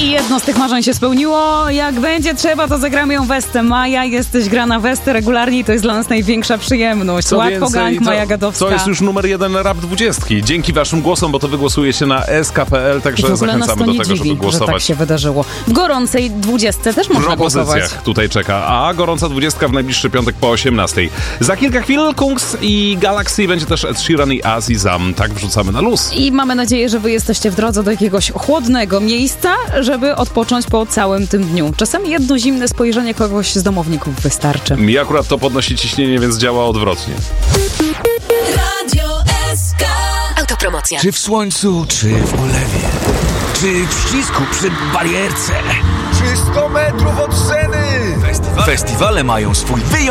I jedno z tych marzeń się spełniło. Jak będzie trzeba, to zagramy ją Westę. Maja, jesteś grana Westę regularnie i to jest dla nas największa przyjemność. Co Łatwo więcej, gang, Maja Gadowska. To jest już numer 1 Rap 20. Dzięki waszym głosom, bo to wygłosujecie na sk.pl, I także w ogóle nas to zachęcamy nie do tego, dziwi, żeby głosować. że tak się wydarzyło. W gorącej 20 też W można głosować. propozycjach tutaj czeka, a gorąca 20 w najbliższy piątek po 18. Za kilka chwil Kungs i Galaxy, będzie też Ed Sheeran i Azizam. Tak wrzucamy na luz. I mamy nadzieję, że wy jesteście w drodze do jakiegoś chłodnego miejsca, żeby odpocząć po całym tym dniu. Czasami jedno zimne spojrzenie kogoś z domowników wystarczy. Mi akurat to podnosi ciśnienie, więc działa odwrotnie. Radio SK. Autopromocja. Czy w słońcu, czy w ulewie, czy w ścisku przy barierce, Czy 100 metrów od sceny? festiwale mają swój wyjątkowy